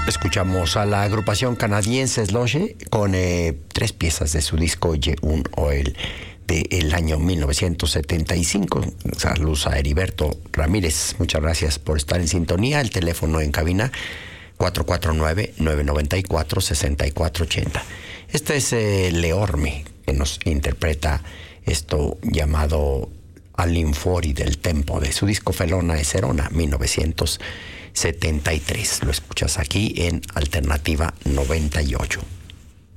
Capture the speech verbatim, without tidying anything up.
Escuchamos a la agrupación canadiense Sludge con eh, tres piezas de su disco Yeun Oil del año mil novecientos setenta y cinco. Saludos a Heriberto Ramírez. Muchas gracias por estar en sintonía. El teléfono en cabina cuatro cuatro nueve, nueve nueve cuatro, seis cuatro ocho cero. Este es eh, Leorme, que nos interpreta esto llamado All'infuori del tempo, de su disco Felona e Serona, mil novecientos setenta y tres. Lo escuchas aquí en Alternativa noventa y ocho.